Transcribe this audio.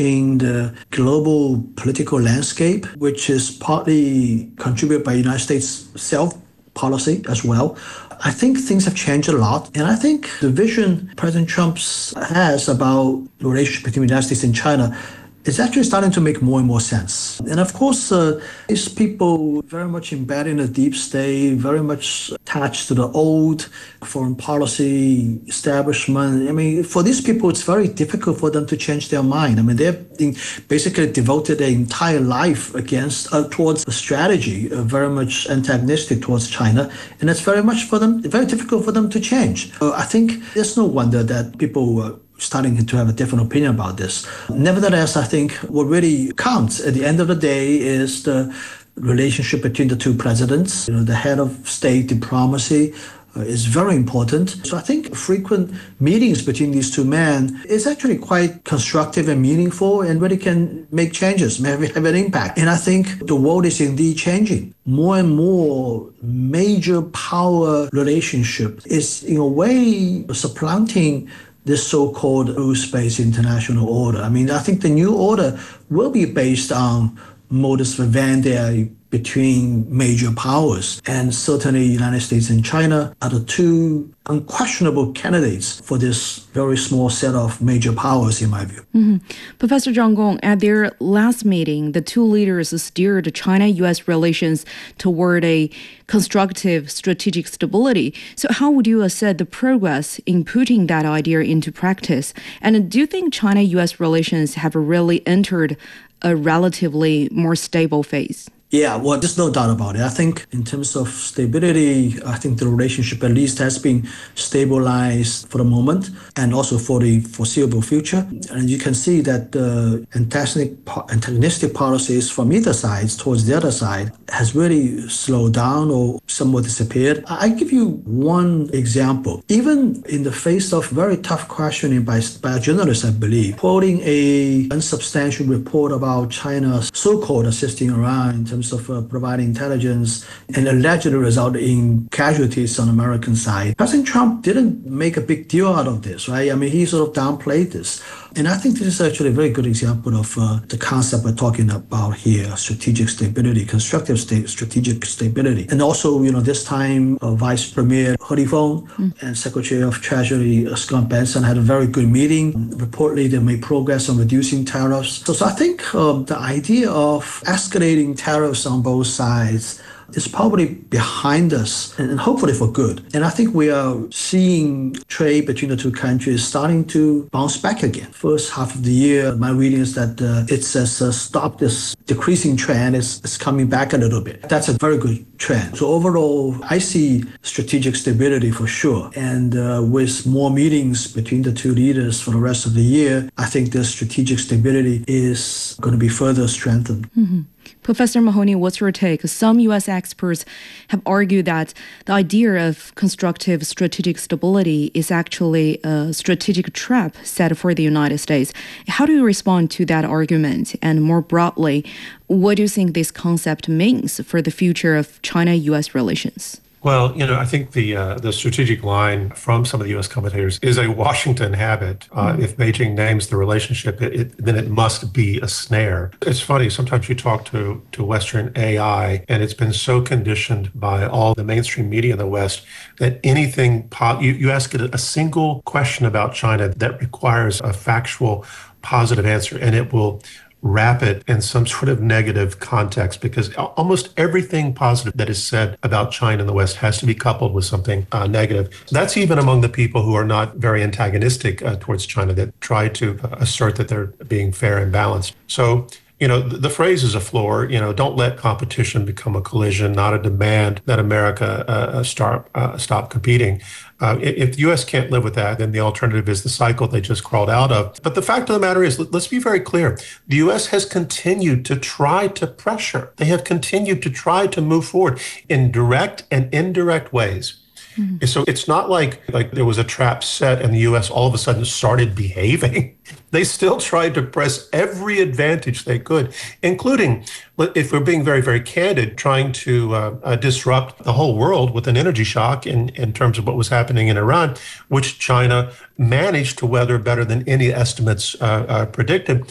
in the global political landscape, which is partly contributed by United States self policy as well. I think things have changed a lot. And I think the vision President Trump has about the relationship between the United States and China is actually starting to make more and more sense. And of course, these people very much embedded in the deep state, very much attached to the old foreign policy establishment. I mean, for these people, it's very difficult for them to change their mind. I mean, they've basically devoted their entire life towards a strategy very much antagonistic towards China. And it's very difficult for them to change. I think there's no wonder that people starting to have a different opinion about this. Nevertheless, I think what really counts at the end of the day is the relationship between the two presidents. The head of state diplomacy is very important. So I think frequent meetings between these two men is actually quite constructive and meaningful and really can make changes, maybe have an impact. And I think the world is indeed changing. More and more major power relationship is in a way supplanting this so-called rules-based international order. I mean, I think the new order will be based on modus vivendi between major powers. And certainly the United States and China are the two unquestionable candidates for this very small set of major powers, in my view. Mm-hmm. Professor Zhang Gong, at their last meeting, the two leaders steered China-U.S. relations toward a constructive strategic stability. So how would you assess the progress in putting that idea into practice? And do you think China-U.S. relations have really entered a relatively more stable phase? Yeah, well, there's no doubt about it. I think in terms of stability, I think the relationship at least has been stabilized for the moment and also for the foreseeable future. And you can see that the antagonistic policies from either side towards the other side has really slowed down or somewhat disappeared. I give you one example. Even in the face of very tough questioning by a journalist, I believe, quoting a unsubstantial report about China's so-called assisting Iran in terms of providing intelligence and allegedly result in casualties on the American side. President Trump didn't make a big deal out of this, right? I mean, he sort of downplayed this. And I think this is actually a very good example of the concept we're talking about here, strategic stability, constructive strategic stability. And also, this time Vice Premier He Lifeng and Secretary of Treasury Scott Bessent had a very good meeting. Reportedly, they made progress on reducing tariffs. So I think the idea of escalating tariffs on both sides is probably behind us and hopefully for good. And I think we are seeing trade between the two countries starting to bounce back again. First half of the year, my reading is that it says stop this decreasing trend. It's coming back a little bit. That's a very good trend. So overall, I see strategic stability for sure. And with more meetings between the two leaders for the rest of the year, I think the strategic stability is going to be further strengthened. Mm-hmm. Professor Mahoney, what's your take? Some U.S. experts have argued that the idea of constructive strategic stability is actually a strategic trap set for the United States. How do you respond to that argument? And more broadly, what do you think this concept means for the future of China-U.S. relations? Well, I think the strategic line from some of the U.S. commentators is a Washington habit. If Beijing names the relationship, then it must be a snare. It's funny, sometimes you talk to Western AI, and it's been so conditioned by all the mainstream media in the West that anything, you ask it a single question about China that requires a factual, positive answer, and it will wrap it in some sort of negative context, because almost everything positive that is said about China in the West has to be coupled with something negative. That's even among the people who are not very antagonistic towards China, that try to assert that they're being fair and balanced. So, the phrase is a floor, don't let competition become a collision, not a demand that America stop competing. If the U.S. can't live with that, then the alternative is the cycle they just crawled out of. But the fact of the matter is, let's be very clear. The U.S. has continued to try to pressure. They have continued to try to move forward in direct and indirect ways. Mm-hmm. So it's not like there was a trap set and the U.S. all of a sudden started behaving. They still tried to press every advantage they could, including, if we're being very, very candid, trying to disrupt the whole world with an energy shock in terms of what was happening in Iran, which China managed to weather better than any estimates predicted.